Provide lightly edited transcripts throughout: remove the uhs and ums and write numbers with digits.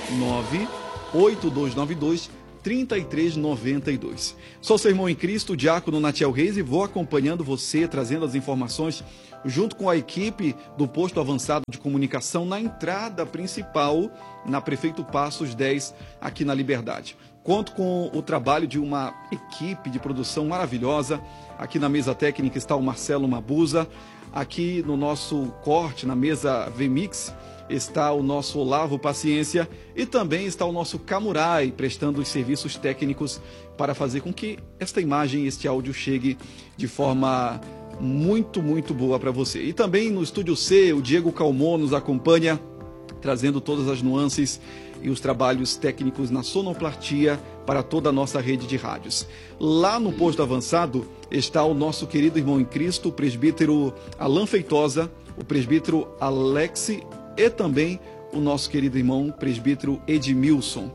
98292-3392. Sou seu irmão em Cristo, o diácono Natiel Reis, e vou acompanhando você, trazendo as informações junto com a equipe do posto avançado de comunicação na entrada principal, na Prefeito Passos 10, aqui na Liberdade. Conto com o trabalho de uma equipe de produção maravilhosa. Aqui na mesa técnica está o Marcelo Mabuza. Aqui no nosso corte, na mesa VMix, está o nosso Olavo Paciência. E também está o nosso Camurai, prestando os serviços técnicos para fazer com que esta imagem, este áudio chegue de forma muito, muito boa para você. E também no Estúdio C, o Diego Calmon nos acompanha, trazendo todas as nuances e os trabalhos técnicos na sonoplastia para toda a nossa rede de rádios. Lá no posto avançado está o nosso querido irmão em Cristo, o presbítero Alan Feitosa, o presbítero Alex e também o nosso querido irmão presbítero Edmilson.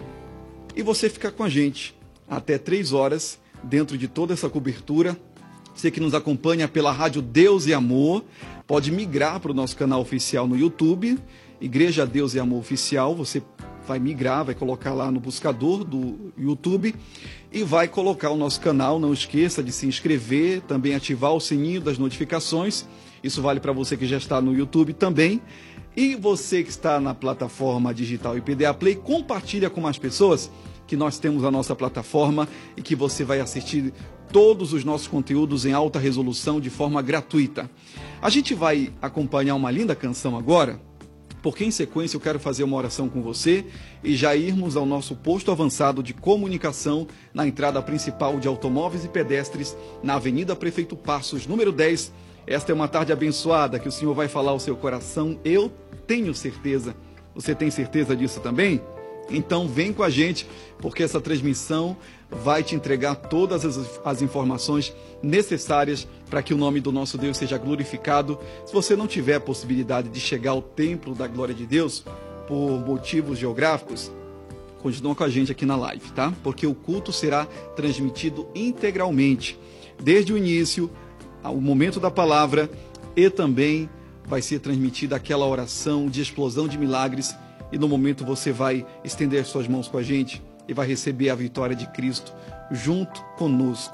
E você fica com a gente até 3 horas dentro de toda essa cobertura. Você que nos acompanha pela rádio Deus e Amor, pode migrar para o nosso canal oficial no YouTube, Igreja Deus e Amor Oficial. Você vai migrar, vai colocar lá no buscador do YouTube e vai colocar o nosso canal. Não esqueça de se inscrever, também ativar o sininho das notificações. Isso vale para você que já está no YouTube também. E você que está na plataforma digital IPDA Play, compartilha com mais pessoas que nós temos a nossa plataforma e que você vai assistir todos os nossos conteúdos em alta resolução de forma gratuita. A gente vai acompanhar uma linda canção agora, porque em sequência eu quero fazer uma oração com você e já irmos ao nosso posto avançado de comunicação na entrada principal de automóveis e pedestres na Avenida Prefeito Passos, número 10. Esta é uma tarde abençoada que o Senhor vai falar ao seu coração, eu tenho certeza. Você tem certeza disso também? Então vem com a gente, porque essa transmissão vai te entregar todas as informações necessárias para que o nome do nosso Deus seja glorificado. Se você não tiver a possibilidade de chegar ao templo da glória de Deus, por motivos geográficos, continua com a gente aqui na live, tá? Porque o culto será transmitido integralmente, desde o início, ao momento da palavra, e também vai ser transmitida aquela oração de explosão de milagres. E no momento você vai estender suas mãos com a gente e vai receber a vitória de Cristo junto conosco.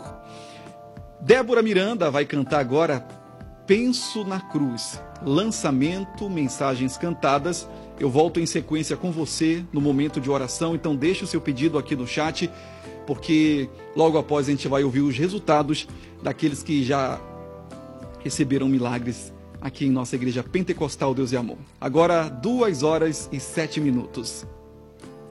Débora Miranda vai cantar agora Penso na Cruz, lançamento, mensagens cantadas. Eu volto em sequência com você no momento de oração, então deixe o seu pedido aqui no chat, porque logo após a gente vai ouvir os resultados daqueles que já receberam milagres aqui em nossa igreja pentecostal Deus e Amor. Agora 2 horas e 7 minutos.